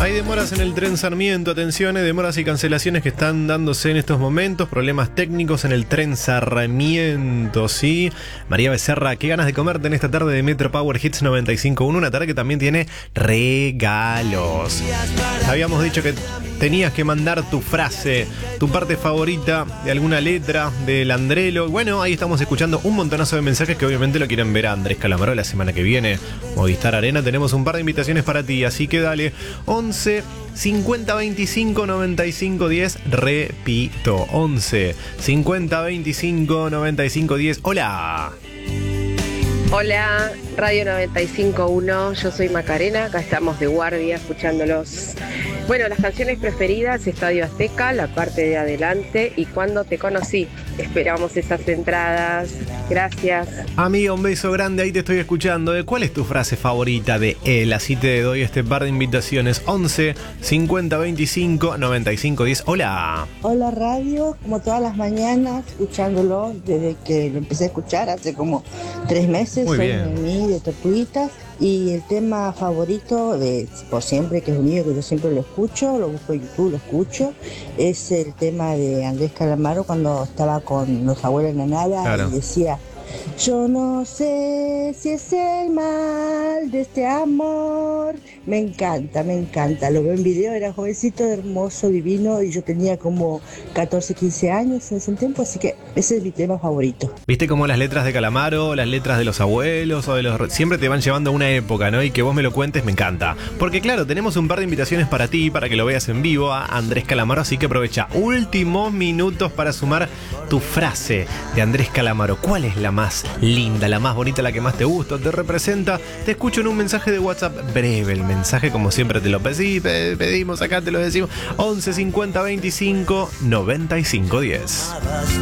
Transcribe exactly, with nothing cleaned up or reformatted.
Hay demoras en el tren Sarmiento, atención, hay demoras y cancelaciones que están dándose en estos momentos, problemas técnicos en el tren Sarmiento, ¿sí? María Becerra, qué ganas de comerte en esta tarde de Metro Power Hits noventa y cinco punto uno, una tarde que también tiene regalos. Habíamos dicho que tenías que mandar tu frase, tu parte favorita de alguna letra del Andrelo. Bueno, ahí estamos escuchando un montonazo de mensajes que obviamente lo quieren ver a Andrés Calamaro la semana que viene. Movistar Arena, tenemos un par de invitaciones para ti, así que dale. once cincuenta veinticinco noventa y cinco diez, repito, once cincuenta veinticinco noventa y cinco diez. Hola. Hola, Radio noventa y cinco punto uno, yo soy Macarena, acá estamos de guardia escuchándolos. Bueno, las canciones preferidas, Estadio Azteca, la parte de adelante y Cuando te conocí. Esperamos esas entradas. Gracias. Amiga, un beso grande, ahí te estoy escuchando. ¿Cuál es tu frase favorita de él? Así te doy este par de invitaciones. once cincuenta veinticinco noventa y cinco diez. Hola. Hola Radio, como todas las mañanas, escuchándolo desde que lo empecé a escuchar hace como tres meses. Muy soy bien. Noemí de Tortuguitas. Y el tema favorito de por siempre, que es el mío, que yo siempre lo escucho, lo busco en YouTube, lo escucho, es el tema de Andrés Calamaro cuando estaba con los abuelos en la nada. Claro. Y decía: yo no sé si es el mal de este amor. Me encanta, me encanta. Lo veo en video, era jovencito, hermoso, divino, y yo tenía como catorce, quince años en ese tiempo, así que ese es mi tema favorito. Viste cómo las letras de Calamaro, las letras de los abuelos o de los... siempre te van llevando a una época, ¿no? Y que vos me lo cuentes, me encanta. Porque claro, tenemos un par de invitaciones para ti, para que lo veas en vivo a Andrés Calamaro, así que aprovecha. Últimos minutos para sumar tu frase de Andrés Calamaro. ¿Cuál es la más linda, la más bonita, la que más te gusta, te representa? Te escucho en un mensaje de WhatsApp breve, el mensaje como siempre te lo pedí, pedimos, acá te lo decimos. once cincuenta veinticinco noventa y cinco diez.